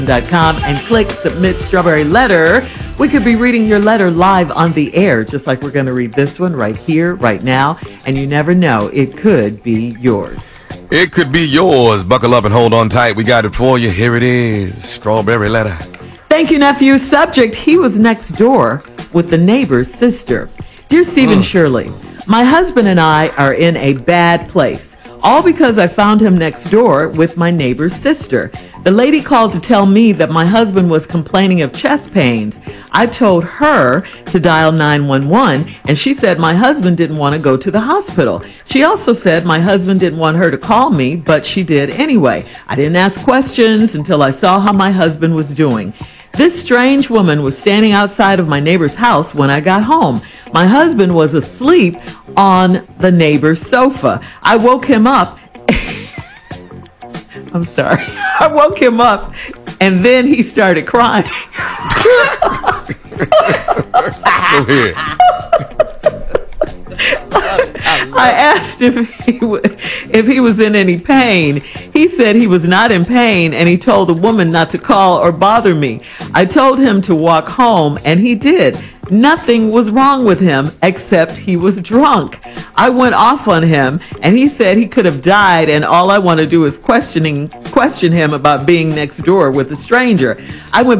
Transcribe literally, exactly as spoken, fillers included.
dot com and click Submit Strawberry Letter. We could be reading your letter live on the air, just like we're going to read this one right here, right now. And you never know, it could be yours. It could be yours. Buckle up and hold on tight. We got it for you. Here it is. Strawberry Letter. Thank you, nephew. Subject, he was next door with the neighbor's sister. Dear Stephen mm. Shirley, my husband and I are in a bad place, all because I found him next door with my neighbor's sister. The lady called to tell me that my husband was complaining of chest pains. I told her to dial nine one one, and she said my husband didn't want to go to the hospital. She also said my husband didn't want her to call me, but she did anyway. I didn't ask questions until I saw how my husband was doing. This strange woman was standing outside of my neighbor's house when I got home. My husband was asleep on the neighbor's sofa. I woke him up. I'm sorry. I woke him up, and then he started crying. Go ahead. I asked if he w- if he was in any pain. He said he was not in pain, and he told the woman not to call or bother me. I told him to walk home, and he did. Nothing was wrong with him except he was drunk. I went off on him, and he said he could have died, and all I want to do is questioning question him about being next door with a stranger. I went